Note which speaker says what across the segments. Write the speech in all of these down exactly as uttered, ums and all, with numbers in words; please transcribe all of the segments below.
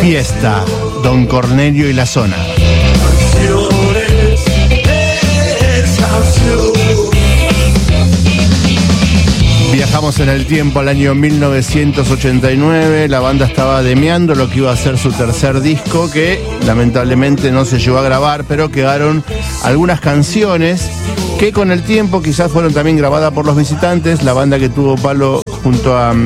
Speaker 1: Fiesta, Don Cornelio y la Zona. Viajamos en el tiempo al año mil novecientos ochenta y nueve, la banda estaba demeando lo que iba a ser su tercer disco, que lamentablemente no se llegó a grabar, pero quedaron algunas canciones que con el tiempo quizás fueron también grabadas por Los Visitantes, la banda que tuvo palo junto a...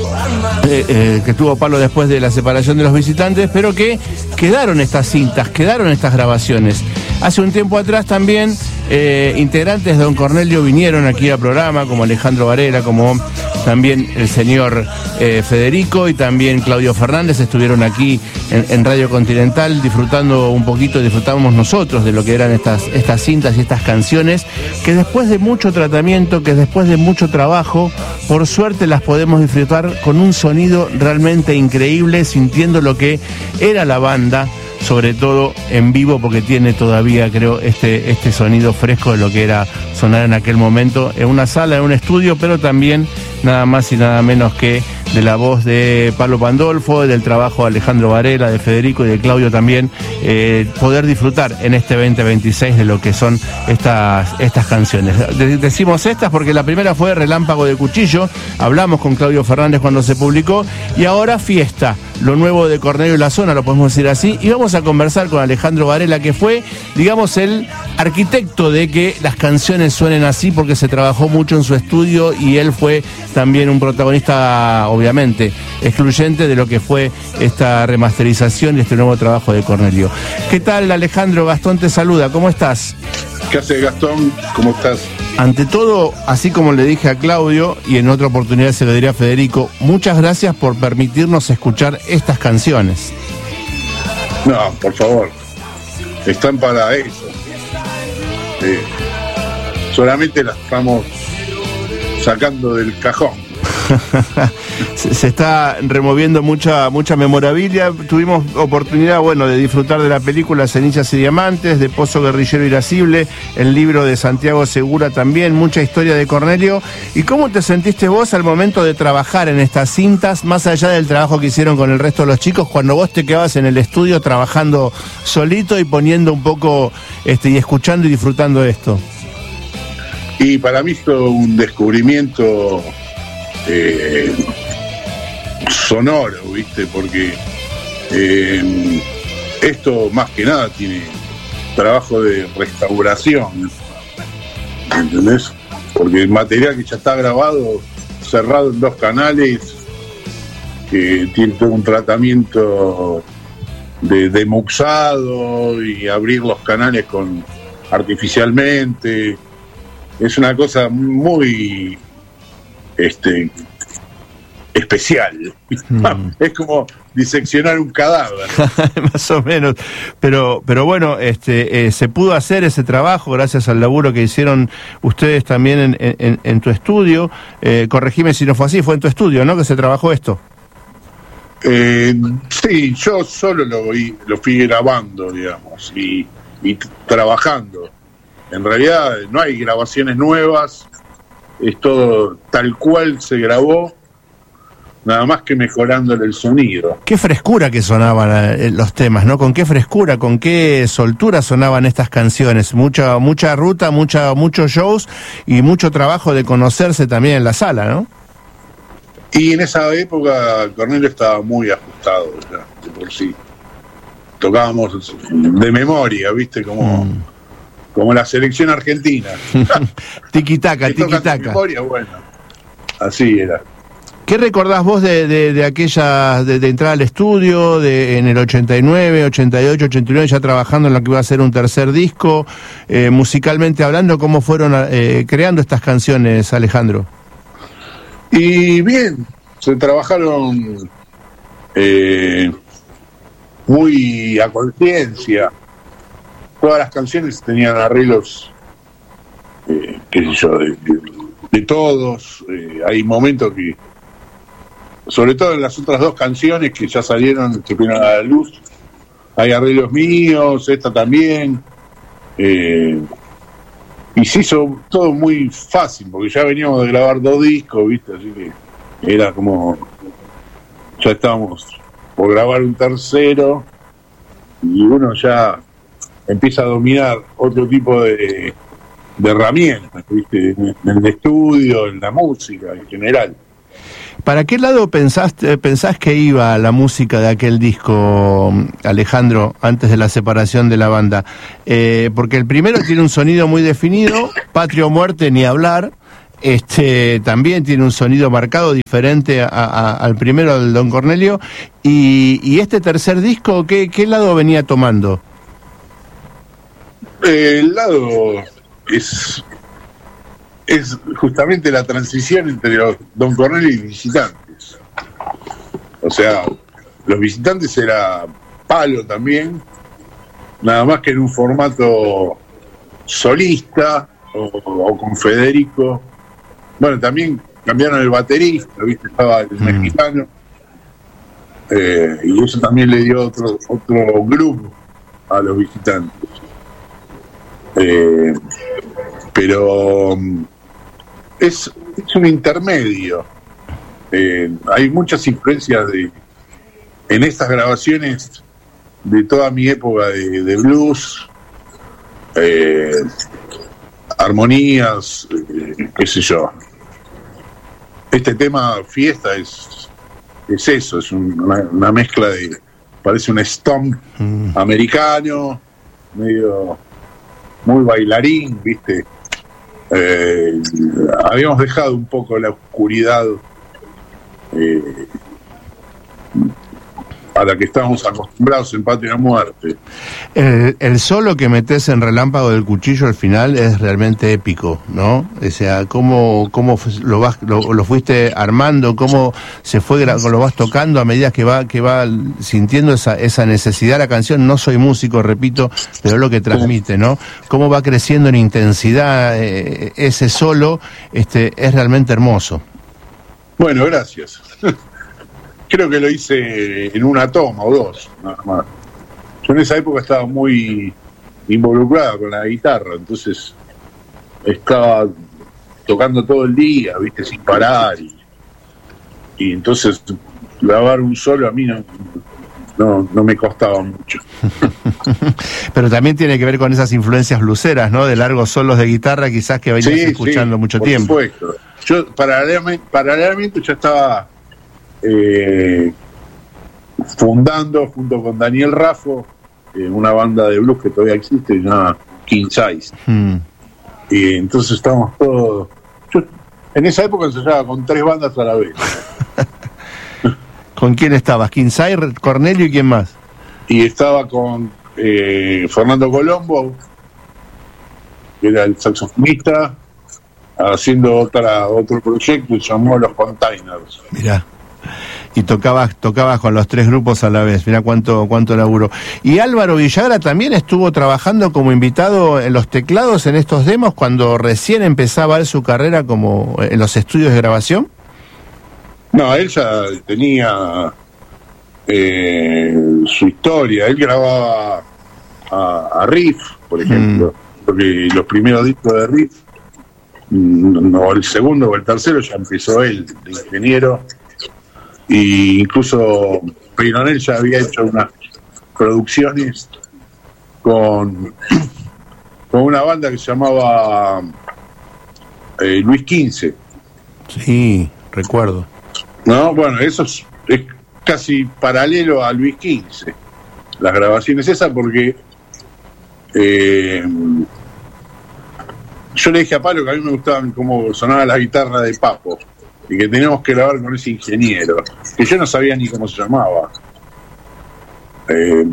Speaker 1: Eh, eh, que tuvo palo después de la separación de Los Visitantes, pero que quedaron estas cintas, quedaron estas grabaciones. Hace un tiempo atrás también eh, integrantes de Don Cornelio vinieron aquí al programa, como Alejandro Varela, como también el señor eh, Federico y también Claudio Fernández estuvieron aquí en, en Radio Continental disfrutando un poquito, disfrutamos nosotros de lo que eran estas, estas cintas y estas canciones, que después de mucho tratamiento, que después de mucho trabajo, por suerte las podemos disfrutar con un sonido realmente increíble, sintiendo lo que era la banda, sobre todo en vivo, porque tiene todavía, creo, este, este sonido fresco de lo que era sonar en aquel momento, en una sala, en un estudio, pero también nada más y nada menos que de la voz de Pablo Pandolfo, del trabajo de Alejandro Varela, de Federico y de Claudio también, eh, poder disfrutar en este veinte veintiséis de lo que son estas, estas canciones. De- decimos estas porque la primera fue Relámpago de Cuchillo, hablamos con Claudio Fernández cuando se publicó, y ahora Fiesta, lo nuevo de Cornelio y la Zona, lo podemos decir así, y vamos a conversar con Alejandro Varela, que fue, digamos, el arquitecto de que las canciones suenen así, porque se trabajó mucho en su estudio y él fue también un protagonista, obviamente, excluyente de lo que fue esta remasterización y este nuevo trabajo de Cornelio. ¿Qué tal, Alejandro? Gastón te saluda, ¿cómo estás?
Speaker 2: ¿Qué haces, Gastón? ¿Cómo estás?
Speaker 1: Ante todo, así como le dije a Claudio, y en otra oportunidad se lo diré a Federico, muchas gracias por permitirnos escuchar estas canciones.
Speaker 2: No, por favor. Están para eso. Eh, solamente las estamos sacando del cajón.
Speaker 1: se, se está removiendo mucha mucha memorabilia. Tuvimos oportunidad, bueno, de disfrutar de la película Cenizas y Diamantes, de Pozo Guerrillero Irascible, el libro de Santiago Segura también, mucha historia de Cornelio. ¿Y cómo te sentiste vos al momento de trabajar en estas cintas, más allá del trabajo que hicieron con el resto de los chicos, cuando vos te quedabas en el estudio trabajando solito y poniendo un poco, este, y escuchando y disfrutando de esto?
Speaker 2: Y para mí fue un descubrimiento eh, sonoro, ¿viste? Porque eh, esto más que nada tiene trabajo de restauración, ¿entendés? Porque el material que ya está grabado, cerrado en dos canales, que tiene todo un tratamiento de, de muxado y abrir los canales con artificialmente. Es una cosa muy este especial. Mm. Es como diseccionar un cadáver.
Speaker 1: Más o menos. Pero, pero bueno, este, eh, se pudo hacer ese trabajo gracias al laburo que hicieron ustedes también en, en, en tu estudio. Eh, corregime si no fue así, fue en tu estudio, ¿no?, que se trabajó esto.
Speaker 2: Eh, sí, yo solo lo, lo fui grabando, digamos, y, y trabajando. En realidad no hay grabaciones nuevas, es todo tal cual se grabó, nada más que mejorándole el sonido.
Speaker 1: Qué frescura que sonaban eh, los temas, ¿no? Con qué frescura, con qué soltura sonaban estas canciones. Mucha mucha ruta, mucha muchos shows y mucho trabajo de conocerse también en la sala, ¿no?
Speaker 2: Y en esa época Cornelio estaba muy ajustado, ya, de por sí. Tocábamos de memoria, ¿viste? Como... Mm. Como la selección argentina.
Speaker 1: Tiki-taka, tiki-taka.
Speaker 2: Bueno, así era.
Speaker 1: ¿Qué recordás vos de, de, de aquella, de, de entrar al estudio, de en el ochenta y nueve, ochenta y ocho, ochenta y nueve, ya trabajando en lo que iba a ser un tercer disco? Eh, musicalmente hablando, ¿cómo fueron eh, creando estas canciones, Alejandro?
Speaker 2: Y bien, se trabajaron eh, muy a conciencia. Todas las canciones tenían arreglos, eh, qué sé yo, de, de, de todos. Eh, hay momentos que, sobre todo en las otras dos canciones que ya salieron, que vinieron a la luz, hay arreglos míos, esta también. Eh, y se hizo todo muy fácil, porque ya veníamos de grabar dos discos, ¿viste? Así que era como, ya estábamos por grabar un tercero, y uno ya empieza a dominar otro tipo de, de herramientas, ¿viste? En, en el estudio, en la música en general.
Speaker 1: ¿Para qué lado pensaste, pensás que iba la música de aquel disco, Alejandro, antes de la separación de la banda? Eh, porque el primero tiene un sonido muy definido, Patria o Muerte ni hablar, este también tiene un sonido marcado diferente a, a, al primero del Don Cornelio, y, y este tercer disco, ¿qué, qué lado venía tomando?
Speaker 2: Eh, el lado es... es justamente la transición entre los Don Cornelio y Visitantes. O sea, los Visitantes era palo también, nada más que en un formato solista o, o con Federico. Bueno, también cambiaron el baterista, ¿viste? Estaba el mm. mexicano, eh, y eso también le dio otro, otro grupo a los Visitantes. Eh, pero es, es un intermedio. Eh, hay muchas influencias de en estas grabaciones de toda mi época de, de blues, eh, armonías, eh, qué sé yo. Este tema Fiesta es es eso, es un, una, una mezcla de, parece un stomp mm. americano, medio muy bailarín, ¿viste? Eh, habíamos dejado un poco la oscuridad eh, a la que estábamos acostumbrados en Patria o Muerte.
Speaker 1: El, el solo que metes en Relámpago del Cuchillo al final es realmente épico, ¿no? O sea, cómo, cómo lo vas, lo, lo fuiste armando, cómo se fue, lo vas tocando a medida que va, que va sintiendo esa, esa necesidad. La canción, no soy músico, repito, pero es lo que transmite, ¿no? Cómo va creciendo en intensidad eh, ese solo, este, es realmente hermoso.
Speaker 2: Bueno, gracias. Creo que lo hice en una toma o dos, nada más. Yo en esa época estaba muy involucrado con la guitarra, entonces estaba tocando todo el día, viste, sin parar, y, y entonces grabar un solo a mí no, no, no me costaba mucho.
Speaker 1: Pero también tiene que ver con esas influencias bluseras, ¿no? De largos solos de guitarra, quizás que venías sí, escuchando sí, mucho
Speaker 2: por
Speaker 1: tiempo.
Speaker 2: Supuesto. Yo paralelamente, paralelamente ya estaba Eh, fundando junto con Daniel Raffo eh, una banda de blues que todavía existe, llamada King Size. Hmm. Y entonces estábamos todos. Yo en esa época ensayaba con tres bandas a la vez.
Speaker 1: ¿Con quién estabas? King Size, Cornelio y quién más?
Speaker 2: Y estaba con eh, Fernando Colombo, que era el saxofonista, haciendo otra otro proyecto que se llamó Los Containers.
Speaker 1: Mirá. Y tocabas tocabas con los tres grupos a la vez, mirá cuánto cuánto laburo. Y Álvaro Villagra también estuvo trabajando como invitado en los teclados en estos demos cuando recién empezaba él su carrera como en los estudios de grabación.
Speaker 2: No, él ya tenía eh, su historia. Él grababa a, a Riff, por ejemplo, mm. porque los primeros discos de Riff, no, el segundo o el tercero ya empezó él, de ingeniero. Y incluso Peyronel ya había hecho unas producciones con, con una banda que se llamaba eh, Luis quince.
Speaker 1: Sí, recuerdo.
Speaker 2: No, bueno, eso es, es casi paralelo a Luis quince, las grabaciones esas, porque eh, yo le dije a Pablo que a mí me gustaban cómo sonaba la guitarra de Papo y que teníamos que grabar con ese ingeniero, que yo no sabía ni cómo se llamaba. Eh,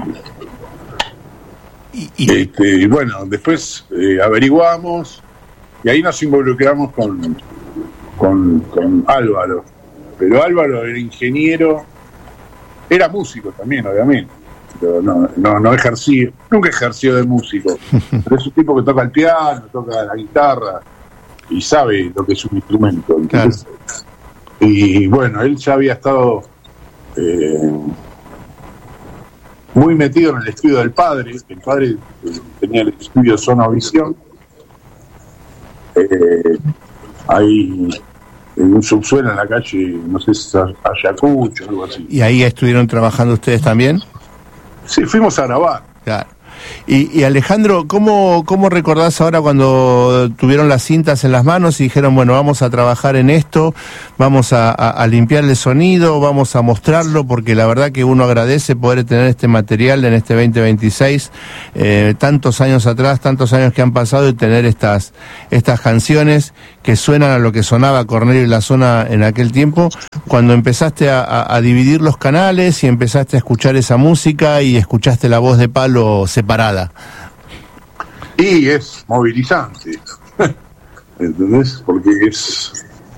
Speaker 2: y, y... Este, y bueno, después eh, averiguamos y ahí nos involucramos con, con, con Álvaro. Pero Álvaro era ingeniero, era músico también, obviamente, pero no, no, no ejerció, nunca ejerció de músico, pero es un tipo que toca el piano, toca la guitarra y sabe lo que es un instrumento. Entonces, claro. Y bueno, él ya había estado eh, muy metido en el estudio del padre. El padre eh, tenía el estudio Sonovisión. Eh, ahí en un subsuelo en la calle, no sé si es Ayacucho o algo así.
Speaker 1: ¿Y ahí estuvieron trabajando ustedes también?
Speaker 2: Sí, fuimos a grabar.
Speaker 1: Claro. Y, y Alejandro, ¿cómo, ¿cómo recordás ahora cuando tuvieron las cintas en las manos y dijeron, bueno, vamos a trabajar en esto, vamos a, a, a limpiar el sonido, vamos a mostrarlo, porque la verdad que uno agradece poder tener este material en este veinte veintiséis, eh, tantos años atrás, tantos años que han pasado, y tener estas, estas canciones que suenan a lo que sonaba Cornelio y la Zona en aquel tiempo, cuando empezaste a, a, a dividir los canales y empezaste a escuchar esa música y escuchaste la voz de Palo separada.
Speaker 2: Y es movilizante, ¿entendés? Porque es,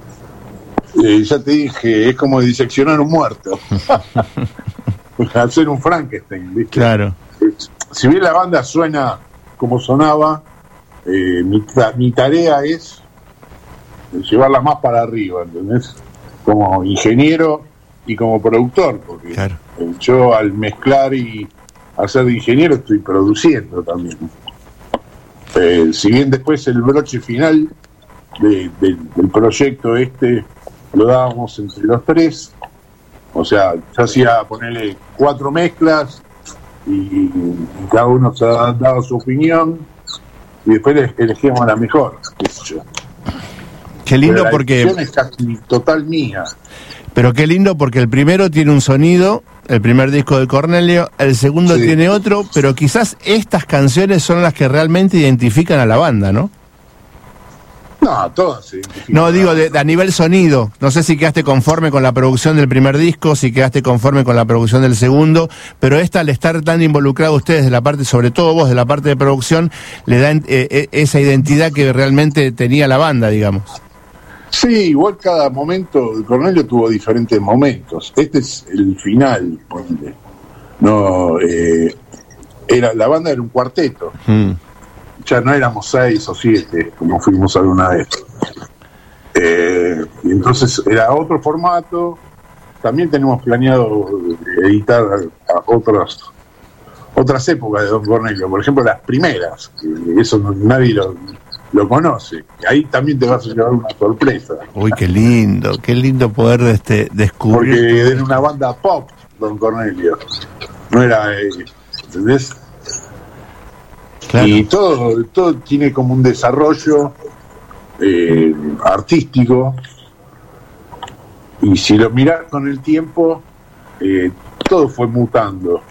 Speaker 2: eh, ya te dije, es como diseccionar un muerto, hacer un Frankenstein, ¿viste?
Speaker 1: Claro.
Speaker 2: Si bien la banda suena como sonaba, eh, mi, mi tarea es llevarla más para arriba, ¿entendés? Como ingeniero y como productor, porque
Speaker 1: claro.
Speaker 2: Yo al mezclar y hacer de ingeniero estoy produciendo también. Eh, si bien después el broche final de, de, del proyecto este lo dábamos entre los tres, o sea, yo hacía ponerle cuatro mezclas y, y cada uno se daba su opinión y después elegíamos la mejor, qué sé yo.
Speaker 1: Qué lindo, porque
Speaker 2: es casi total mía.
Speaker 1: Pero qué lindo, porque el primero tiene un sonido, el primer disco de Cornelio, el segundo sí. tiene otro, pero quizás estas canciones son las que realmente identifican a la banda, ¿no?
Speaker 2: No, todas se identifican.
Speaker 1: No, digo, de, de, a nivel sonido, no sé si quedaste conforme con la producción del primer disco, si quedaste conforme con la producción del segundo, pero esta, al estar tan involucrados ustedes de la parte, sobre todo vos, de la parte de producción, le da eh, eh, esa identidad que realmente tenía la banda, digamos.
Speaker 2: Sí, igual cada momento, Cornelio tuvo diferentes momentos. Este es el final, ponle. No, eh, era, la banda era un cuarteto. Mm. Ya no éramos seis o siete, como fuimos alguna vez. Eh, y entonces era otro formato. También tenemos planeado editar a, a otras otras épocas de Don Cornelio. Por ejemplo, las primeras. Que eso no, nadie lo... lo conoce, ahí también te vas a llevar una sorpresa.
Speaker 1: Uy, qué lindo, qué lindo poder este, descubrir.
Speaker 2: Porque era una banda pop, Don Cornelio, no era, eh, ¿entendés? Claro. Y todo, todo tiene como un desarrollo eh, artístico, y si lo mirás con el tiempo, eh, todo fue mutando.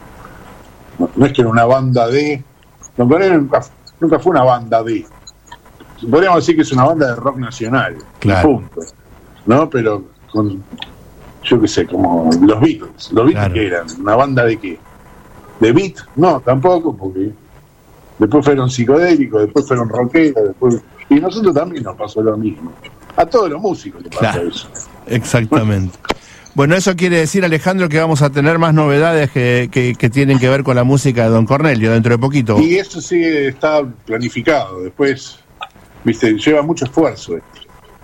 Speaker 2: No, no es que era una banda de... Don Cornelio nunca, nunca fue una banda de... Podríamos decir que es una banda de rock nacional,
Speaker 1: claro.
Speaker 2: punto, ¿no? Pero con, yo qué sé, como los Beatles. ¿Los Beatles claro. qué eran? ¿Una banda de qué? ¿De beat? No, tampoco, porque después fueron psicodélicos, después fueron rockeros, después... y nosotros también nos pasó lo mismo. A todos los músicos les pasa claro. eso.
Speaker 1: Exactamente. Bueno, eso quiere decir, Alejandro, que vamos a tener más novedades que, que, que tienen que ver con la música de Don Cornelio dentro de poquito.
Speaker 2: Y eso sí está planificado, después... Viste, lleva mucho esfuerzo esto.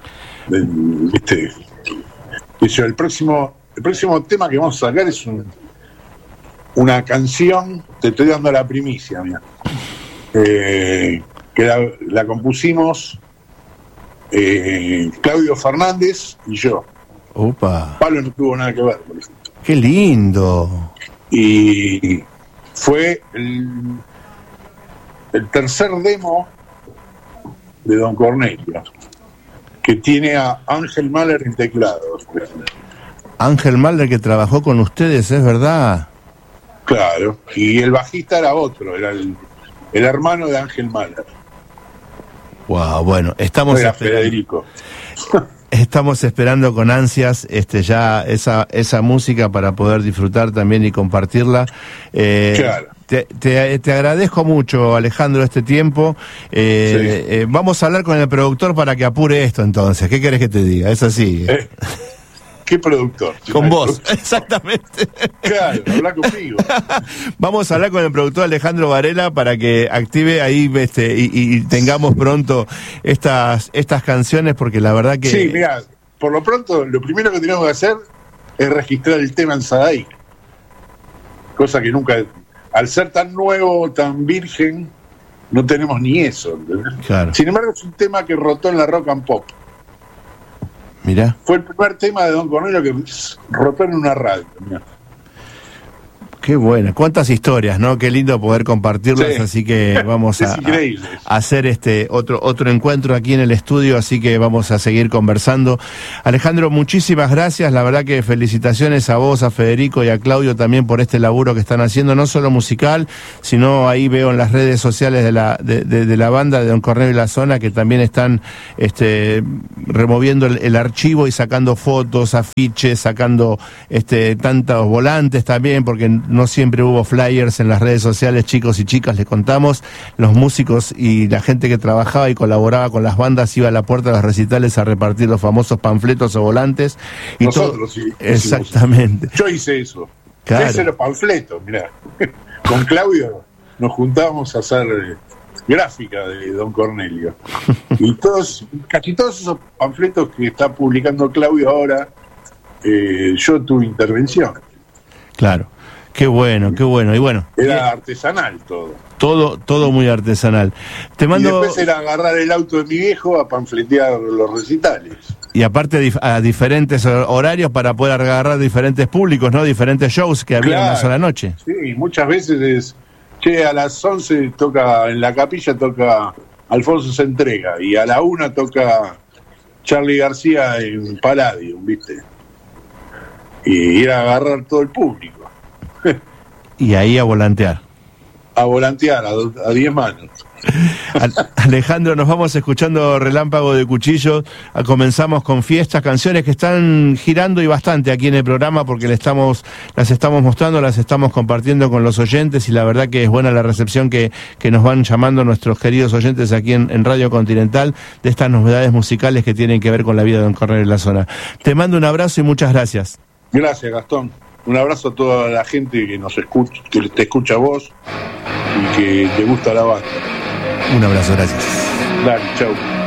Speaker 2: Viste, el próximo, el próximo tema que vamos a sacar es un, una canción, te estoy dando la primicia, mira, eh, que la, la compusimos eh, Claudio Fernández y yo.
Speaker 1: Opa.
Speaker 2: Palo no tuvo nada que ver con eso.
Speaker 1: Qué lindo.
Speaker 2: Y fue el, el tercer demo de Don Cornelio, que tiene a Ángel Mahler en teclados.
Speaker 1: Ángel Mahler, que trabajó con ustedes, es verdad.
Speaker 2: Claro, y el bajista era otro, era el, el hermano de Ángel Mahler.
Speaker 1: Wow, bueno, estamos
Speaker 2: era Federico.
Speaker 1: Estamos esperando con ansias este ya esa esa música para poder disfrutar también y compartirla. Eh,
Speaker 2: claro.
Speaker 1: Te, te, te agradezco mucho, Alejandro, este tiempo. Eh, sí. eh, vamos a hablar con el productor para que apure esto, entonces. ¿Qué querés que te diga? Es así.
Speaker 2: Eh, ¿Qué productor?
Speaker 1: Con vos, exactamente.
Speaker 2: Claro, habla conmigo.
Speaker 1: Vamos a hablar con el productor Alejandro Varela para que active ahí este y, y tengamos pronto estas estas canciones, porque la verdad que...
Speaker 2: Sí, mira, por lo pronto, lo primero que tenemos que hacer es registrar el tema en Sadaic. Cosa que nunca... Al ser tan nuevo, tan virgen, no tenemos ni eso, ¿entendés?
Speaker 1: Claro.
Speaker 2: Sin embargo, es un tema que rotó en la rock and pop.
Speaker 1: Mirá.
Speaker 2: Fue el primer tema de Don Cornelio que rotó en una radio. Mirá.
Speaker 1: Qué buena, cuántas historias, ¿no? Qué lindo poder compartirlas, sí. Así que vamos a, a, a hacer este otro otro encuentro aquí en el estudio, así que vamos a seguir conversando. Alejandro, muchísimas gracias, la verdad que felicitaciones a vos, a Federico y a Claudio también por este laburo que están haciendo, no solo musical, sino ahí veo en las redes sociales de la de, de, de la banda de Don Cornelio y la Zona que también están este removiendo el, el archivo y sacando fotos, afiches, sacando este tantos volantes también, porque no siempre hubo flyers en las redes sociales, chicos y chicas, les contamos, los músicos y la gente que trabajaba y colaboraba con las bandas iba a la puerta de los recitales a repartir los famosos panfletos o volantes. Y
Speaker 2: Nosotros sí.
Speaker 1: Exactamente.
Speaker 2: Yo hice eso.
Speaker 1: Claro.
Speaker 2: Yo hice los panfletos, mirá. Con Claudio nos juntábamos a hacer eh, gráfica de Don Cornelio. Y todos, casi todos esos panfletos que está publicando Claudio ahora, eh, yo tuve intervención.
Speaker 1: Claro. Qué bueno, qué bueno. Y bueno,
Speaker 2: era artesanal todo.
Speaker 1: Todo, todo muy artesanal. Te mando...
Speaker 2: Y después era agarrar el auto de mi viejo a panfletear los recitales.
Speaker 1: Y aparte a diferentes horarios para poder agarrar diferentes públicos, ¿no? Diferentes shows que había claro, una sola noche.
Speaker 2: Sí, muchas veces es, che, a las once toca, en la capilla toca Alfonso se entrega, y a la una toca Charly García en Palladium, ¿viste? Y ir a agarrar todo el público.
Speaker 1: Y ahí a volantear.
Speaker 2: A volantear, a diez manos.
Speaker 1: Alejandro, nos vamos escuchando Relámpago de Cuchillo. Comenzamos con fiestas, canciones que están girando y bastante aquí en el programa porque le estamos, las estamos mostrando, las estamos compartiendo con los oyentes y la verdad que es buena la recepción que, que nos van llamando nuestros queridos oyentes aquí en, en Radio Continental de estas novedades musicales que tienen que ver con la vida de Don Cornelio y la Zona. Te mando un abrazo y muchas gracias.
Speaker 2: Gracias, Gastón. Un abrazo a toda la gente que nos escucha, que te escucha a vos y que te gusta la banda.
Speaker 1: Un abrazo, gracias.
Speaker 2: Dale, chau.